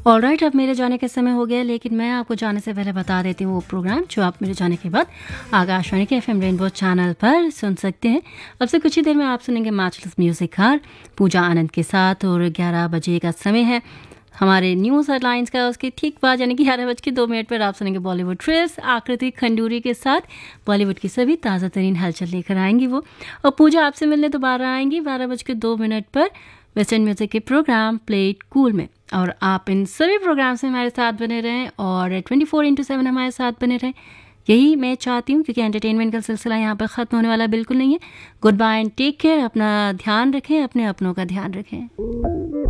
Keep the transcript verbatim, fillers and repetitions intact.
All right, अब मेरे जाने का समय हो गया, लेकिन मैं आपको जाने से पहले बता देती हूँ वो प्रोग्राम जो आप मेरे जाने के बाद आकाशवाणी के एफएम रेनबो चैनल पर सुन सकते हैं। अब से कुछ ही देर में आप सुनेंगे मैचलेस म्यूजिक हार पूजा आनंद के साथ, और ग्यारह बजे का समय है हमारे न्यूज़ हेडलाइंस का। उसके ठीक बाद यानी कि ग्यारह बज के दो मिनट पर आप सुनेंगे बॉलीवुड ट्रिप्स आकृति खंडूरी के साथ। बॉलीवुड की सभी ताज़ा तरीन हलचल लेकर आएंगी वो, और पूजा आपसे मिलने दोबारा आएंगी बारह बज के दो मिनट पर वेस्टर्न म्यूजिक के प्रोग्राम प्ले इट कूल में। और आप इन सभी प्रोग्राम से हमारे साथ बने रहें और ट्वेंटी फोर इंटू सेवन हमारे साथ बने रहें, यही मैं चाहती हूँ, क्योंकि एंटरटेनमेंट का सिलसिला यहाँ पर ख़त्म होने वाला बिल्कुल नहीं है। Good bye and take care. अपना ध्यान रखें, अपने अपनों का ध्यान रखें।